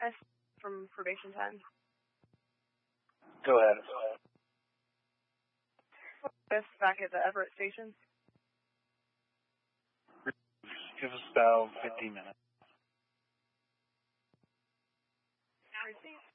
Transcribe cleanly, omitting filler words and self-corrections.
from probation time. Go ahead. Back at the Everett station. Give us about 15 minutes. Receipt.